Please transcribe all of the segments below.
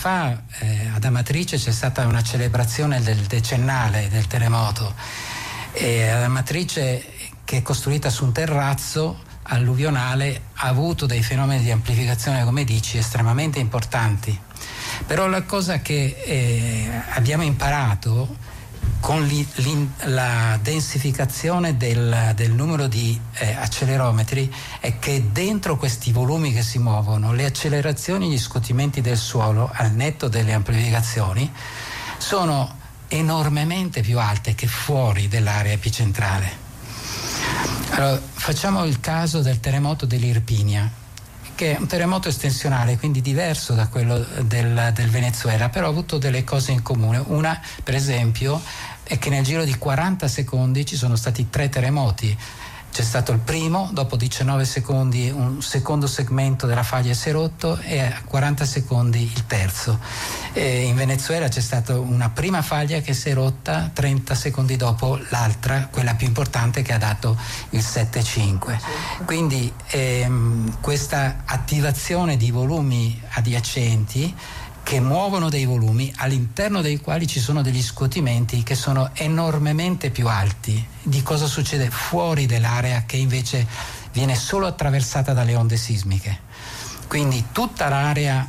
fa ad Amatrice c'è stata una celebrazione del decennale del terremoto, e ad Amatrice, che è costruita su un terrazzo alluvionale, ha avuto dei fenomeni di amplificazione, come dici, estremamente importanti. Però la cosa che abbiamo imparato con la densificazione del numero di accelerometri è che dentro questi volumi che si muovono, le accelerazioni e gli scuotimenti del suolo, al netto delle amplificazioni, sono enormemente più alte che fuori dell'area epicentrale. Allora, facciamo il caso del terremoto dell'Irpinia, che è un terremoto estensionale, quindi diverso da quello del Venezuela, però ha avuto delle cose in comune. Una, per esempio, è che nel giro di 40 secondi ci sono stati 3 terremoti. C'è stato il primo, dopo 19 secondi un secondo segmento della faglia si è rotto, e a 40 secondi il terzo. In Venezuela c'è stata una prima faglia che si è rotta, 30 secondi dopo l'altra, quella più importante, che ha dato il 7,5. Quindi questa attivazione di volumi adiacenti che muovono dei volumi all'interno dei quali ci sono degli scuotimenti che sono enormemente più alti di cosa succede fuori dell'area, che invece viene solo attraversata dalle onde sismiche. Quindi tutta l'area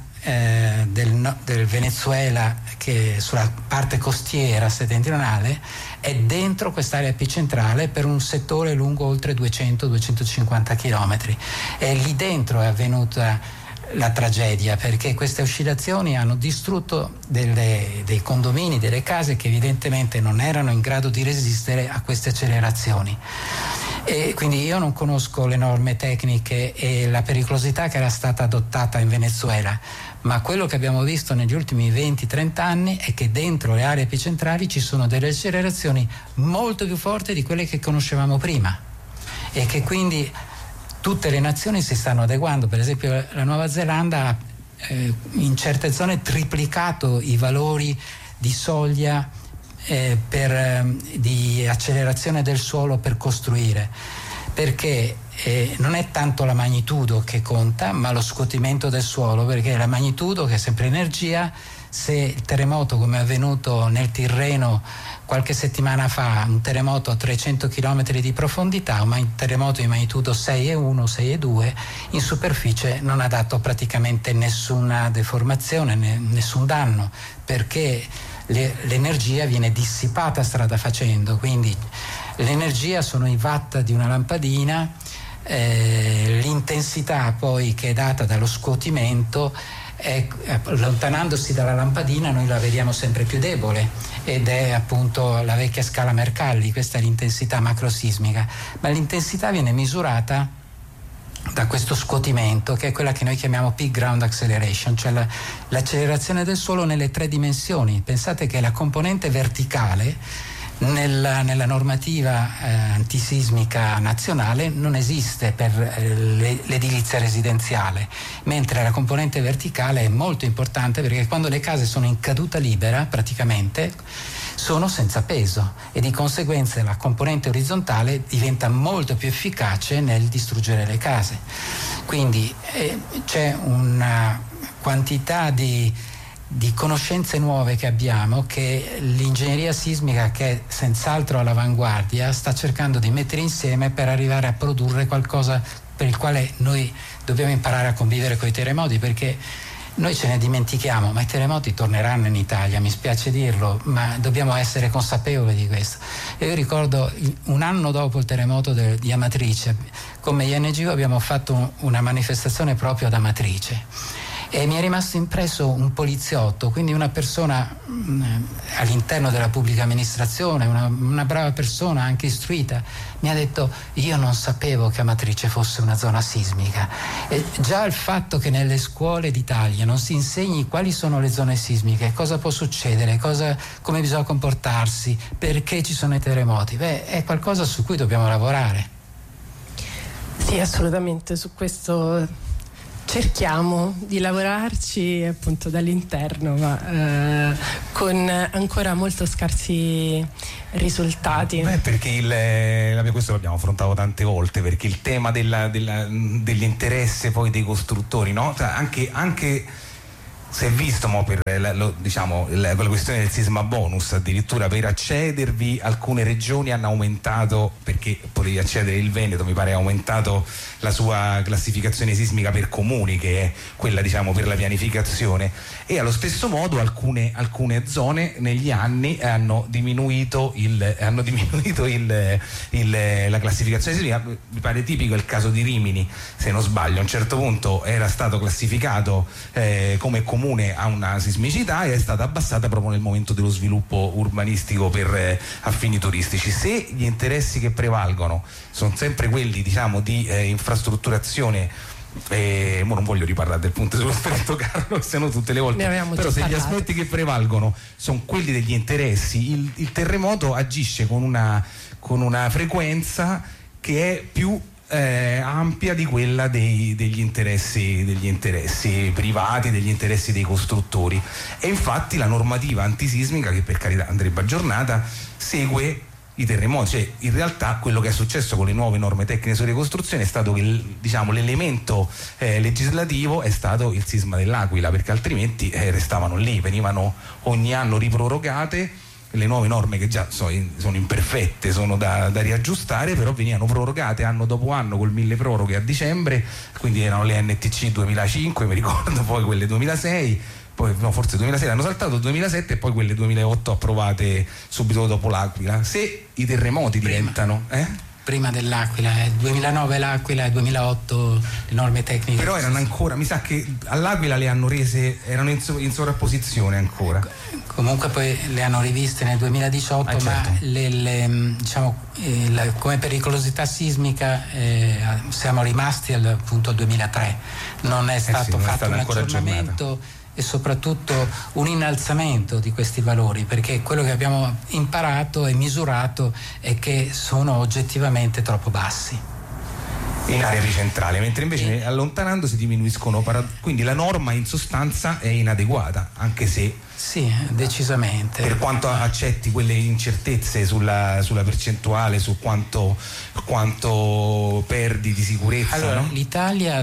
del Venezuela, che sulla parte costiera settentrionale, è dentro quest'area epicentrale per un settore lungo oltre 200-250 chilometri, e lì dentro è avvenuta la tragedia, perché queste oscillazioni hanno distrutto dei condomini, delle case che evidentemente non erano in grado di resistere a queste accelerazioni. E quindi io non conosco le norme tecniche e la pericolosità che era stata adottata in Venezuela, ma quello che abbiamo visto negli ultimi 20-30 anni è che dentro le aree epicentrali ci sono delle accelerazioni molto più forti di quelle che conoscevamo prima, e che quindi tutte le nazioni si stanno adeguando. Per esempio la Nuova Zelanda ha in certe zone triplicato i valori di soglia di accelerazione del suolo per costruire, perché non è tanto la magnitudo che conta, ma lo scuotimento del suolo, perché la magnitudo, che è sempre energia, se il terremoto, come è avvenuto nel Tirreno qualche settimana fa, un terremoto a 300 km di profondità, un terremoto di magnitudo 6,1, 6,2, in superficie non ha dato praticamente nessuna deformazione, nessun danno, perché l'energia viene dissipata strada facendo. Quindi l'energia sono i watt di una lampadina, l'intensità poi che è data dallo scuotimento allontanandosi dalla lampadina noi la vediamo sempre più debole, ed è appunto la vecchia scala Mercalli. Questa è l'intensità macrosismica, ma l'intensità viene misurata da questo scuotimento, che è quella che noi chiamiamo peak ground acceleration, cioè l'accelerazione del suolo nelle 3 dimensioni. Pensate che la componente verticale nella normativa antisismica nazionale non esiste per l'edilizia residenziale, mentre la componente verticale è molto importante, perché quando le case sono in caduta libera praticamente sono senza peso, e di conseguenza la componente orizzontale diventa molto più efficace nel distruggere le case. Quindi c'è una quantità di conoscenze nuove che abbiamo, che l'ingegneria sismica, che è senz'altro all'avanguardia, sta cercando di mettere insieme per arrivare a produrre qualcosa per il quale noi dobbiamo imparare a convivere con i terremoti, perché noi ce ne dimentichiamo, ma i terremoti torneranno in Italia, mi spiace dirlo, ma dobbiamo essere consapevoli di questo. Io ricordo un anno dopo il terremoto di Amatrice, come INGO abbiamo fatto una manifestazione proprio ad Amatrice, e mi è rimasto impresso un poliziotto, quindi una persona all'interno della pubblica amministrazione, una brava persona, anche istruita, mi ha detto: io non sapevo che Amatrice fosse una zona sismica. E già il fatto che nelle scuole d'Italia non si insegni quali sono le zone sismiche, cosa può succedere, come bisogna comportarsi, perché ci sono i terremoti, è qualcosa su cui dobbiamo lavorare. Sì, assolutamente, su questo cerchiamo di lavorarci appunto dall'interno, ma con ancora molto scarsi risultati. Perché questo l'abbiamo affrontato tante volte, perché il tema dell'interesse poi dei costruttori, no? Anche si è visto per quella questione del sisma bonus, addirittura per accedervi alcune regioni hanno aumentato, perché potevi accedere, il Veneto mi pare ha aumentato la sua classificazione sismica per comuni, che è quella per la pianificazione, e allo stesso modo alcune zone negli anni hanno diminuito la classificazione sismica. Mi pare tipico il caso di Rimini, se non sbaglio, a un certo punto era stato classificato come comune a una sismicità e è stata abbassata proprio nel momento dello sviluppo urbanistico a fini turistici. Se gli interessi che prevalgono sono sempre quelli di infrastrutturazione, non voglio riparlare del punto sullo stretto Carlo, se no tutte le volte, però se gli aspetti che prevalgono sono quelli degli interessi, il terremoto agisce con una frequenza che è più ampia di quella degli interessi privati, degli interessi dei costruttori, e infatti la normativa antisismica, che per carità andrebbe aggiornata, segue i terremoti. Cioè, in realtà quello che è successo con le nuove norme tecniche sulle costruzioni è stato che l'elemento legislativo è stato il sisma dell'Aquila, perché altrimenti restavano lì, venivano ogni anno riprorogate le nuove norme, che già sono imperfette, sono da riaggiustare, però venivano prorogate anno dopo anno col milleproroghe a dicembre, quindi erano le NTC 2005, mi ricordo, poi quelle 2006, poi no, forse 2006 l'hanno saltato, 2007 e poi quelle 2008 approvate subito dopo l'Aquila. Se i terremoti diventano prima dell'Aquila, 2009 l'Aquila e 2008 le norme tecniche. Però erano ancora, mi sa che all'Aquila le hanno rese, erano in sovrapposizione ancora. Comunque poi le hanno riviste nel 2018, certo. Ma come pericolosità sismica siamo rimasti al 2003, non è stato fatto un aggiornamento e soprattutto un innalzamento di questi valori, perché quello che abbiamo imparato e misurato è che sono oggettivamente troppo bassi in area epicentrale, mentre invece allontanandosi diminuiscono, quindi la norma in sostanza è inadeguata, anche se sì, decisamente, per quanto accetti quelle incertezze sulla percentuale, su quanto perdi di sicurezza. Allora, no? l'Italia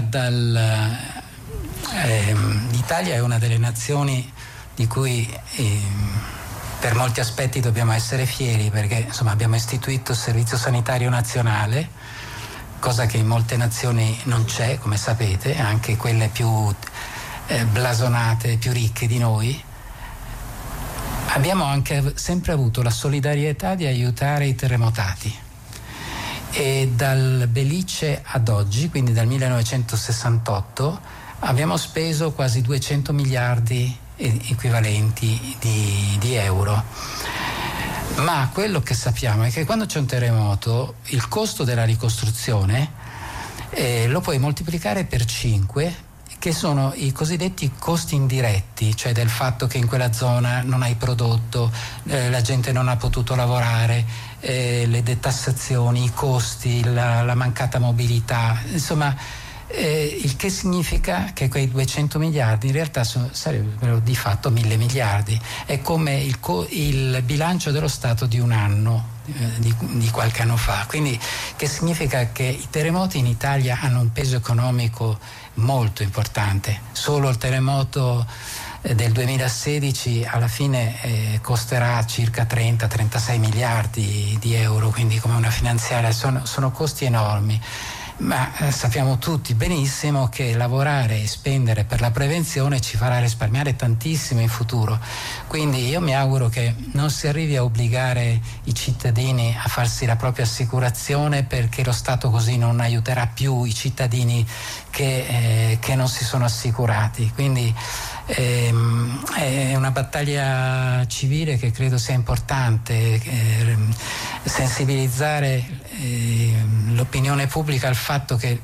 è una delle nazioni di cui per molti aspetti dobbiamo essere fieri, perché abbiamo istituito il Servizio Sanitario Nazionale, cosa che in molte nazioni non c'è, come sapete, anche quelle più blasonate, più ricche di noi. Abbiamo anche sempre avuto la solidarietà di aiutare i terremotati, e dal Belice ad oggi, quindi dal 1968, abbiamo speso quasi 200 miliardi equivalenti di euro. Ma quello che sappiamo è che quando c'è un terremoto il costo della ricostruzione lo puoi moltiplicare per 5, che sono i cosiddetti costi indiretti, cioè del fatto che in quella zona non hai prodotto, la gente non ha potuto lavorare, le detassazioni, i costi, la mancata mobilità, insomma. Il che significa che quei 200 miliardi in realtà sarebbero di fatto 1000 miliardi. È come il bilancio dello Stato di un anno, di qualche anno fa. Quindi, che significa che i terremoti in Italia hanno un peso economico molto importante. Solo il terremoto del 2016 alla fine costerà circa 30-36 miliardi di euro, quindi come una finanziaria sono costi enormi. Ma sappiamo tutti benissimo che lavorare e spendere per la prevenzione ci farà risparmiare tantissimo in futuro. Quindi io mi auguro che non si arrivi a obbligare i cittadini a farsi la propria assicurazione, perché lo Stato così non aiuterà più i cittadini che non si sono assicurati. Quindi è una battaglia civile che credo sia importante, sensibilizzare l'opinione pubblica al fatto che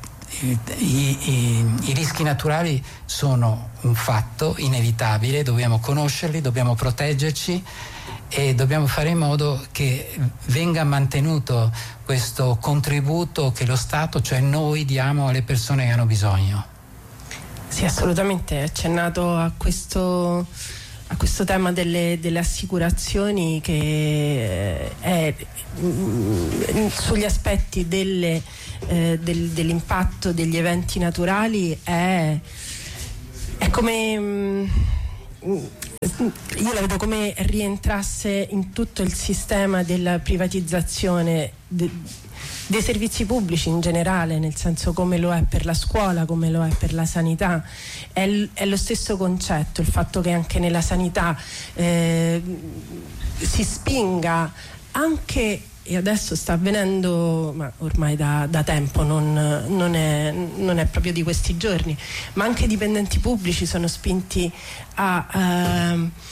i rischi naturali sono un fatto inevitabile, dobbiamo conoscerli, dobbiamo proteggerci e dobbiamo fare in modo che venga mantenuto questo contributo che lo Stato, cioè noi, diamo alle persone che hanno bisogno. Sì, assolutamente, è accennato a questo tema delle assicurazioni, che è sugli aspetti dell'impatto degli eventi naturali è come io la vedo come rientrasse in tutto il sistema della privatizzazione dei servizi pubblici in generale, nel senso come lo è per la scuola, come lo è per la sanità. È lo stesso concetto, il fatto che anche nella sanità si spinga anche, e adesso sta avvenendo, ma ormai da tempo, non è proprio di questi giorni, ma anche i dipendenti pubblici sono spinti a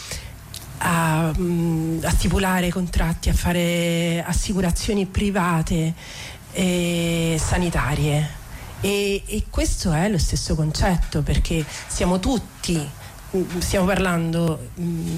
stipulare contratti, a fare assicurazioni private e sanitarie, e questo è lo stesso concetto, perché stiamo parlando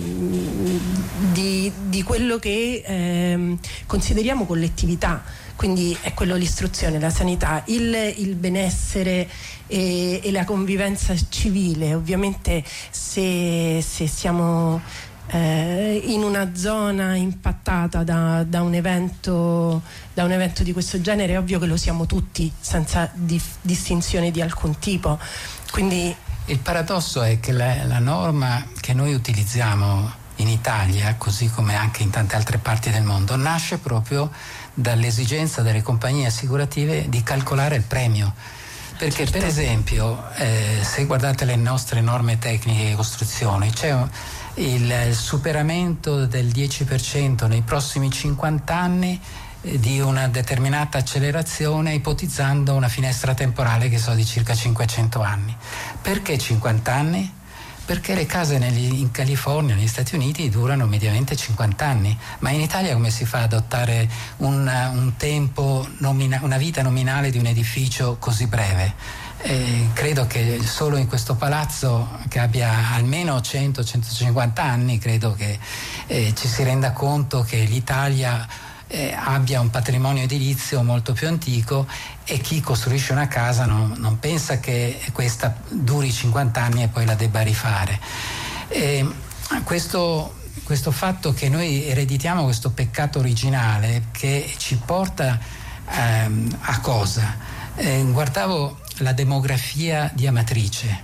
di quello che consideriamo collettività, quindi è quello l'istruzione, la sanità, il benessere e la convivenza civile. Ovviamente se siamo in una zona impattata da un evento di questo genere, è ovvio che lo siamo tutti, senza distinzione di alcun tipo. Quindi il paradosso è che la norma che noi utilizziamo in Italia, così come anche in tante altre parti del mondo, nasce proprio dall'esigenza delle compagnie assicurative di calcolare il premio. Perché per esempio, se guardate le nostre norme tecniche di costruzione, c'è il superamento del 10% nei prossimi 50 anni di una determinata accelerazione, ipotizzando una finestra temporale che so di circa 500 anni. Perché 50 anni? Perché le case in California, negli Stati Uniti, durano mediamente 50 anni, ma in Italia come si fa ad adottare un tempo, una vita nominale di un edificio così breve? Credo che solo in questo palazzo, che abbia almeno 100-150 anni, credo che ci si renda conto che l'Italia abbia un patrimonio edilizio molto più antico, e chi costruisce una casa non pensa che questa duri 50 anni e poi la debba rifare. Questo fatto che noi ereditiamo questo peccato originale, che ci porta a cosa? Guardavo la demografia di Amatrice.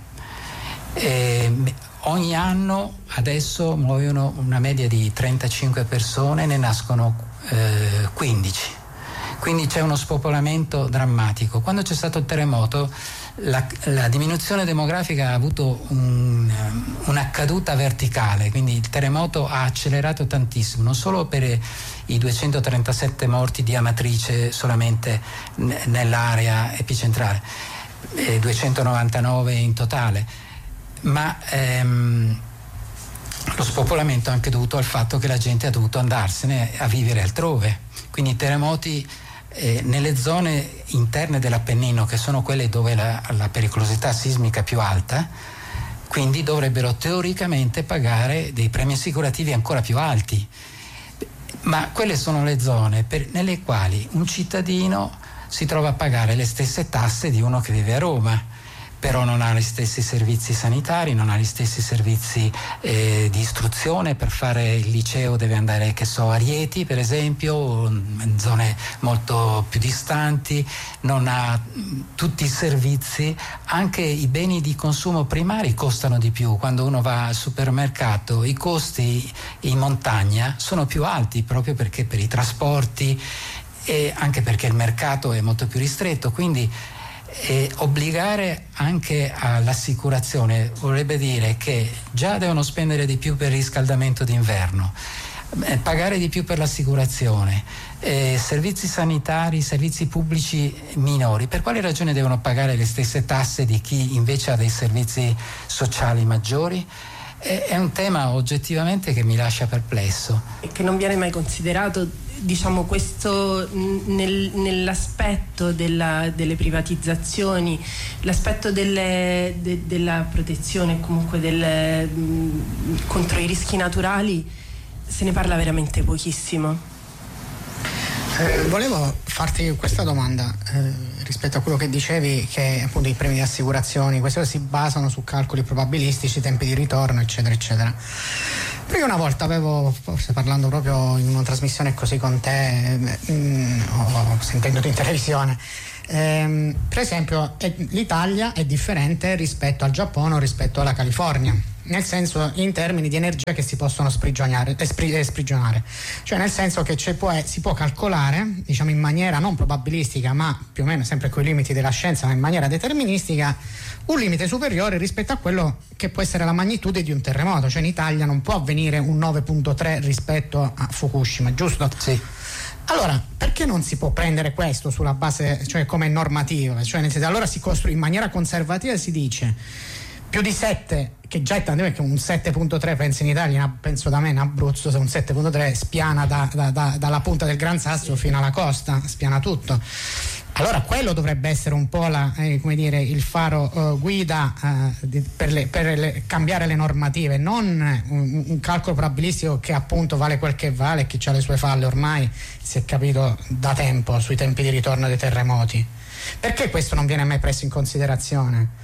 Ogni anno adesso muoiono una media di 35 persone, ne nascono 15, quindi c'è uno spopolamento drammatico. Quando c'è stato il terremoto, la diminuzione demografica ha avuto una caduta verticale, quindi il terremoto ha accelerato tantissimo, non solo per i 237 morti di Amatrice solamente nell'area epicentrale, 299 in totale, ma lo spopolamento è anche dovuto al fatto che la gente ha dovuto andarsene a vivere altrove. Quindi i terremoti nelle zone interne dell'Appennino, che sono quelle dove la pericolosità sismica è più alta, quindi dovrebbero teoricamente pagare dei premi assicurativi ancora più alti. Ma quelle sono le zone nelle quali un cittadino si trova a pagare le stesse tasse di uno che vive a Roma, però non ha gli stessi servizi sanitari, non ha gli stessi servizi di istruzione. Per fare il liceo deve andare, a Rieti per esempio, in zone molto più distanti, non ha tutti i servizi, anche i beni di consumo primari costano di più. Quando uno va al supermercato, i costi in montagna sono più alti, proprio perché per i trasporti e anche perché il mercato è molto più ristretto. Quindi obbligare anche all'assicurazione vorrebbe dire che già devono spendere di più per il riscaldamento d'inverno, pagare di più per l'assicurazione, servizi sanitari, servizi pubblici minori. Per quale ragione devono pagare le stesse tasse di chi invece ha dei servizi sociali maggiori? È un tema oggettivamente che mi lascia perplesso e che non viene mai considerato, questo nell'aspetto delle privatizzazioni, l'aspetto della protezione, comunque contro i rischi naturali, se ne parla veramente pochissimo. Volevo farti questa domanda rispetto a quello che dicevi, che appunto i premi di assicurazioni, queste si basano su calcoli probabilistici, tempi di ritorno, eccetera eccetera. Perché una volta avevo, forse parlando proprio in una trasmissione così con te, o sentendoti in televisione, per esempio l'Italia è differente rispetto al Giappone o rispetto alla California. nel senso in termini di energia che si possono sprigionare, cioè nel senso che si può calcolare, diciamo in maniera non probabilistica ma più o meno sempre con i limiti della scienza, ma in maniera deterministica, un limite superiore rispetto a quello che può essere la magnitude di un terremoto. Cioè in Italia non può avvenire un 9.3 rispetto a Fukushima, giusto? Sì. Allora, perché non si può prendere questo sulla base, cioè come normativa? Cioè nel senso, allora si costruisce in maniera conservativa, si dice più di 7, che già è tanto, perché un 7.3 penso in Italia, penso da me in Abruzzo, se un 7.3 spiana dalla punta del Gran Sasso fino alla costa, spiana tutto. Allora quello dovrebbe essere un po' come dire, il faro guida per cambiare le normative, non un calcolo probabilistico che appunto vale quel che vale, che ha le sue falle, ormai si è capito da tempo sui tempi di ritorno dei terremoti. Perché questo non viene mai preso in considerazione?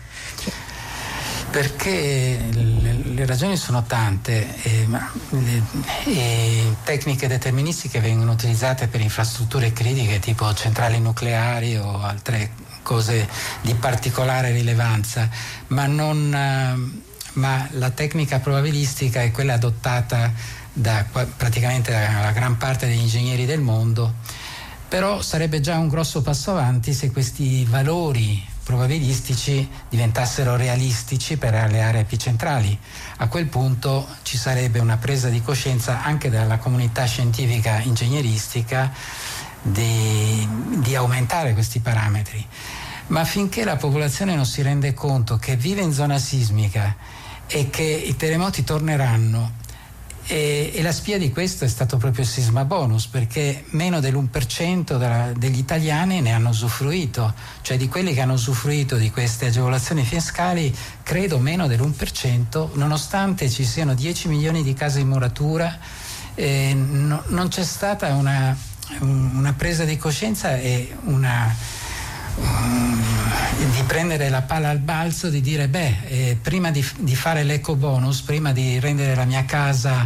Perché le ragioni sono tante, ma le tecniche deterministiche vengono utilizzate per infrastrutture critiche tipo centrali nucleari o altre cose di particolare rilevanza, ma la tecnica probabilistica è quella adottata da praticamente la gran parte degli ingegneri del mondo. Però sarebbe già un grosso passo avanti se questi valori probabilistici diventassero realistici per le aree epicentrali. A quel punto ci sarebbe una presa di coscienza anche dalla comunità scientifica ingegneristica di aumentare questi parametri. Ma finché la popolazione non si rende conto che vive in zona sismica e che i terremoti torneranno, e la spia di questo è stato proprio il sisma bonus, perché meno dell'1% degli italiani ne hanno usufruito, cioè di quelli che hanno usufruito di queste agevolazioni fiscali credo meno dell'1%, nonostante ci siano 10 milioni di case in muratura. Non c'è stata una presa di coscienza e di prendere la palla al balzo, di dire prima di fare l'eco bonus, prima di rendere la mia casa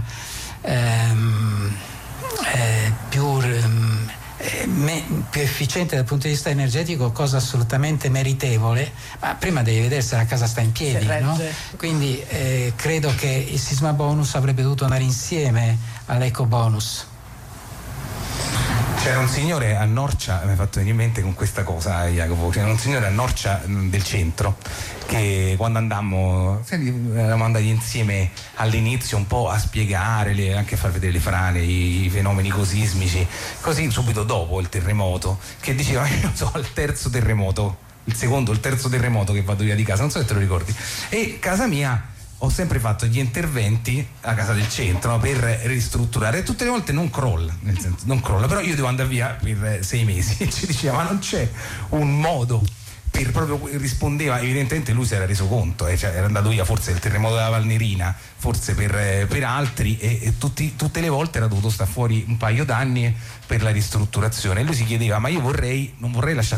più efficiente dal punto di vista energetico, cosa assolutamente meritevole, ma prima devi vedere se la casa sta in piedi, no? Quindi credo che il sisma bonus avrebbe dovuto andare insieme all'eco bonus. C'era un signore a Norcia, mi ha fatto venire in mente con questa cosa, Jacopo, c'era un signore a Norcia del centro che quando eravamo andati insieme all'inizio un po' a spiegare, anche a far vedere le frane, i fenomeni cosismici, così subito dopo il terremoto, che diceva io so al terzo terremoto, il terzo terremoto che vado via di casa, non so se te lo ricordi, e casa mia ho sempre fatto gli interventi a casa del centro, no, per ristrutturare, e tutte le volte non crolla, nel senso non crolla, però io devo andare via per 6 mesi e ci diceva ma non c'è un modo per, proprio rispondeva, evidentemente lui si era reso conto, cioè era andato via forse il terremoto della Valnerina, forse per altri, e tutte le volte era dovuto stare fuori un paio d'anni per la ristrutturazione, e lui si chiedeva ma io non vorrei lasciare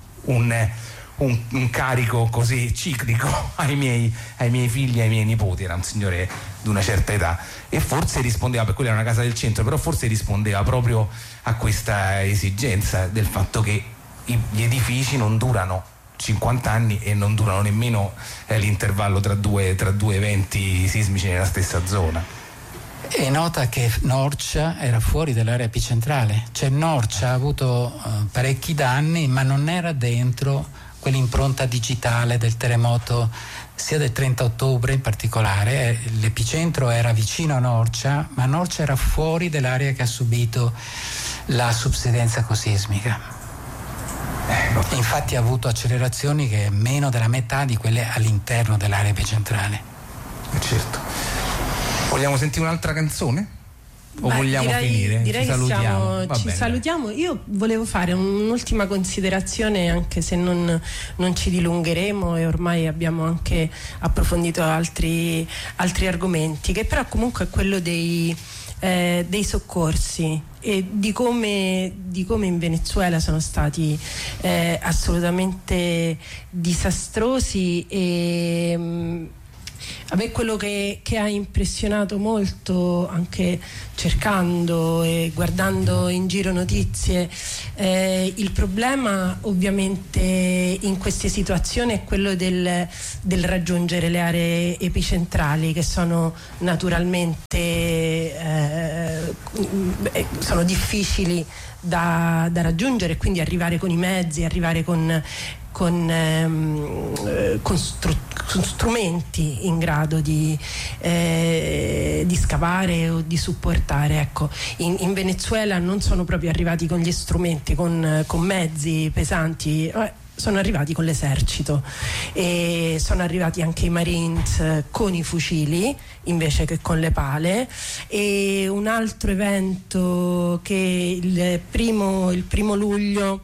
un carico così ciclico ai miei figli, ai miei nipoti. Era un signore di una certa età e forse rispondeva, per quella era una casa del centro, però forse rispondeva proprio a questa esigenza del fatto che gli edifici non durano 50 anni e non durano nemmeno l'intervallo tra due eventi sismici nella stessa zona. E nota che Norcia era fuori dall'area epicentrale, cioè Norcia ha avuto parecchi danni ma non era dentro quell'impronta digitale del terremoto, sia del 30 ottobre in particolare. L'epicentro era vicino a Norcia, ma Norcia era fuori dell'area che ha subito la subsidenza ecosismica. Infatti ha avuto accelerazioni che è meno della metà di quelle all'interno dell'area epicentrale. Certo. Vogliamo sentire un'altra canzone? O vogliamo finire? Direi che ci salutiamo. Io volevo fare un'ultima considerazione, anche se non ci dilungheremo e ormai abbiamo anche approfondito altri argomenti, che però comunque è quello dei soccorsi e di come in Venezuela sono stati assolutamente disastrosi A me quello che ha impressionato molto, anche cercando e guardando in giro notizie, il problema ovviamente in queste situazioni è quello del raggiungere le aree epicentrali, che sono naturalmente sono difficili da raggiungere, quindi arrivare con i mezzi, arrivare con strumenti in grado di scavare o di supportare. Ecco, in Venezuela non sono proprio arrivati con gli strumenti, con mezzi pesanti, sono arrivati con l'esercito, e sono arrivati anche i Marines con i fucili invece che con le pale. E un altro evento che il primo luglio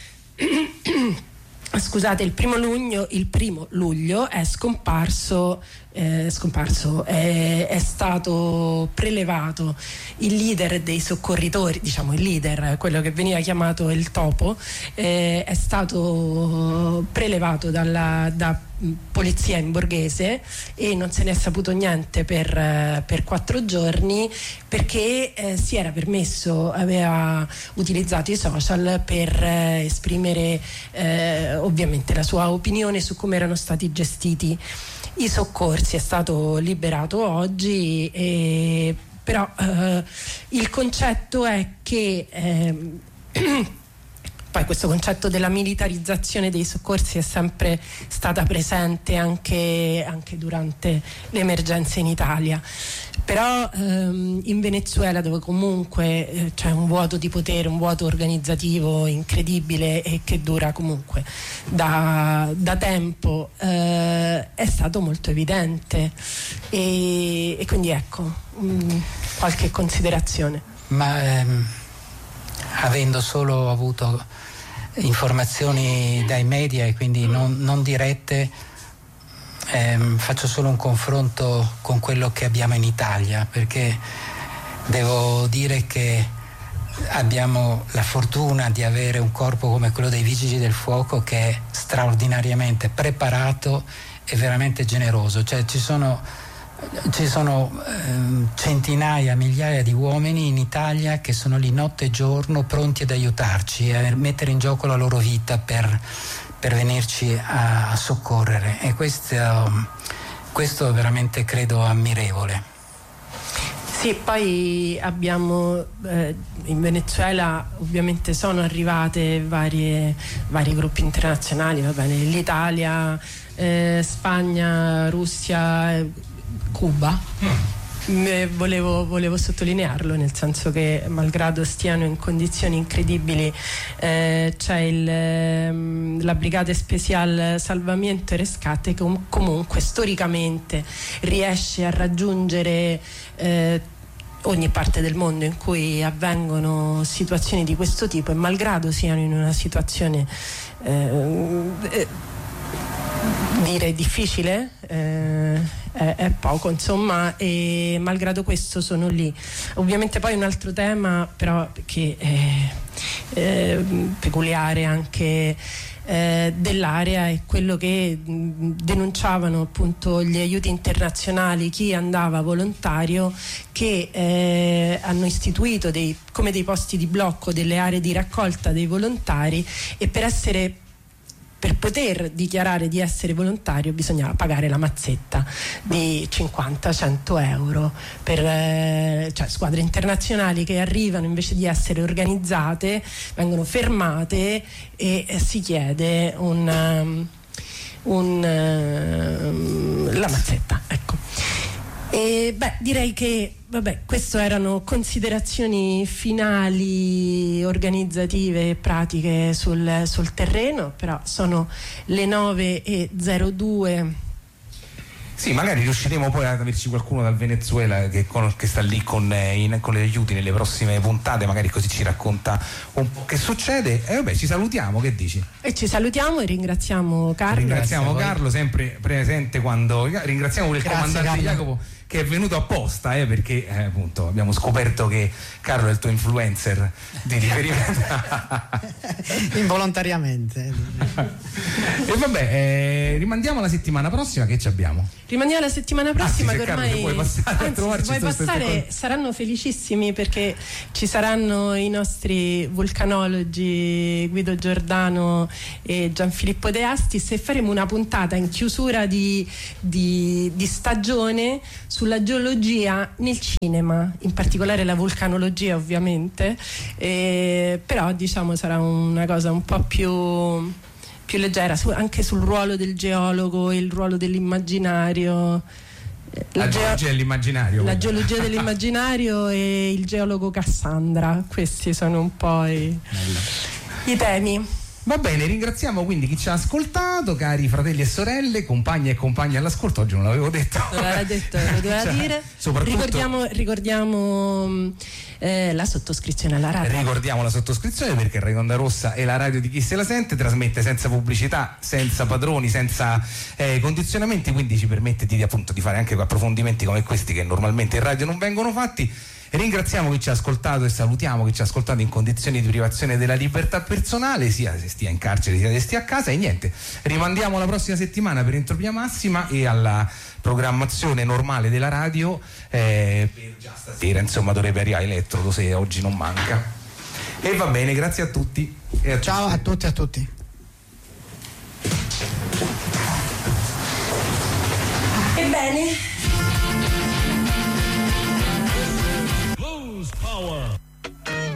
scusate, il primo luglio è scomparso, è stato prelevato il leader dei soccorritori, diciamo il leader, quello che veniva chiamato il topo, è stato prelevato da polizia in borghese, e non se ne è saputo niente per 4 giorni, perché si era permesso, aveva utilizzato i social per esprimere ovviamente la sua opinione su come erano stati gestiti i soccorsi. È stato liberato oggi, però il concetto è che poi questo concetto della militarizzazione dei soccorsi è sempre stata presente anche durante le emergenze in Italia, però in Venezuela, dove comunque c'è un vuoto di potere, un vuoto organizzativo incredibile e che dura comunque da tempo, è stato molto evidente, e quindi ecco qualche considerazione. Ma avendo solo avuto informazioni dai media e quindi non dirette, faccio solo un confronto con quello che abbiamo in Italia, perché devo dire che abbiamo la fortuna di avere un corpo come quello dei Vigili del Fuoco, che è straordinariamente preparato e veramente generoso. Cioè ci sono centinaia, migliaia di uomini in Italia che sono lì notte e giorno pronti ad aiutarci, a mettere in gioco la loro vita per venirci a soccorrere, e questo è veramente, credo, ammirevole. Sì, poi abbiamo in Venezuela ovviamente sono arrivate vari gruppi internazionali, va bene, l'Italia, Spagna, Russia, Cuba. Volevo sottolinearlo, nel senso che malgrado stiano in condizioni incredibili, c'è la Brigata Special Salvamento e Rescate, che comunque storicamente riesce a raggiungere ogni parte del mondo in cui avvengono situazioni di questo tipo, e malgrado siano in una situazione dire difficile, è poco, insomma, e malgrado questo sono lì. Ovviamente poi un altro tema però che è peculiare anche dell'area è quello che denunciavano appunto gli aiuti internazionali, chi andava volontario, che hanno istituito come dei posti di blocco, delle aree di raccolta dei volontari, e per poter dichiarare di essere volontario bisognava pagare la mazzetta di 50-100 euro cioè squadre internazionali che arrivano, invece di essere organizzate, vengono fermate e si chiede la mazzetta, ecco. E direi che queste erano considerazioni finali organizzative e pratiche sul terreno, però sono le 9:02. Sì, magari riusciremo poi ad averci qualcuno dal Venezuela che sta lì con le aiuti nelle prossime puntate, magari così ci racconta un po' che succede. E ci salutiamo, che dici? E ci salutiamo e ringraziamo Carlo. Ringraziamo Carlo, sempre presente quando ringraziamo il comandante Jacopo, che è venuto apposta, perché appunto abbiamo scoperto che Carlo è il tuo influencer di riferimento. Involontariamente. E vabbè, rimandiamo la settimana prossima, che ci abbiamo? Rimandiamo la settimana prossima, che ormai puoi passare a trovarci. Se vuoi passare, saranno felicissimi, perché ci saranno i nostri vulcanologi Guido Giordano e Gianfilippo De Astis, e faremo una puntata in chiusura di stagione sulla geologia nel cinema, in particolare la vulcanologia ovviamente, però diciamo sarà una cosa un po' più leggera, anche sul ruolo del geologo e il ruolo dell'immaginario. La geologia dell'immaginario. La geologia dell'immaginario e il geologo Cassandra. Questi sono un po' i temi. Va bene, ringraziamo quindi chi ci ha ascoltato, cari fratelli e sorelle, compagni e compagni all'ascolto. Oggi non l'avevo detto. Non l'aveva detto, lo doveva dire. Ricordiamo la sottoscrizione alla radio. Ricordiamo la sottoscrizione, perché Radio Onda Rossa è la radio di chi se la sente, trasmette senza pubblicità, senza padroni, senza condizionamenti, quindi ci permette di fare anche approfondimenti come questi che normalmente in radio non vengono fatti. Ringraziamo chi ci ha ascoltato e salutiamo chi ci ha ascoltato in condizioni di privazione della libertà personale, sia se stia in carcere sia se stia a casa. E niente, rimandiamo la prossima settimana per Entropia Massima e alla programmazione normale della radio per già stasera, insomma, dovrebbe arrivare Elettrodo, se oggi non manca. E va bene, grazie a tutti e ciao a tutti e a tutti. Ebbene,